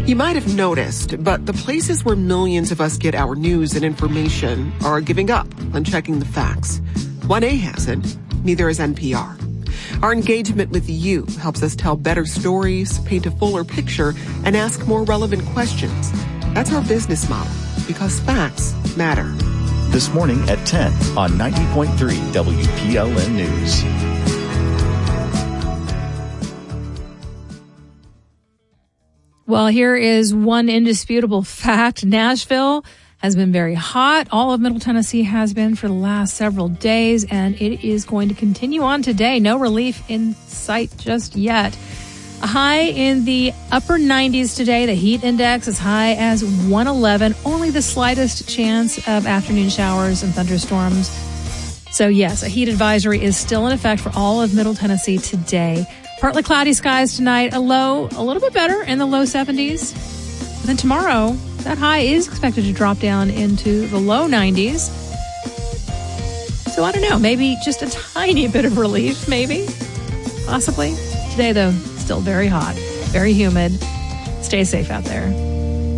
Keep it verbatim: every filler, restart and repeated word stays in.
You might have noticed, but the places where millions of us get our news and information are giving up on checking the facts. one A hasn't, neither has N P R. Our engagement with you helps us tell better stories, paint a fuller picture, and ask more relevant questions. That's our business model, because facts matter. This morning at ten on ninety point three W P L N News. Well, here is one indisputable fact. Nashville has been very hot. All of Middle Tennessee has been for the last several days, and it is going to continue on today. No relief in sight just yet. A high in the upper nineties today. The heat index as high as one eleven. Only the slightest chance of afternoon showers and thunderstorms. So yes, a heat advisory is still in effect for all of Middle Tennessee today. Partly cloudy skies tonight, a low a little bit better in the low seventies. And then tomorrow, that high is expected to drop down into the low nineties. So I don't know, maybe just a tiny bit of relief, maybe, possibly. Today, though, still very hot, very humid. Stay safe out there.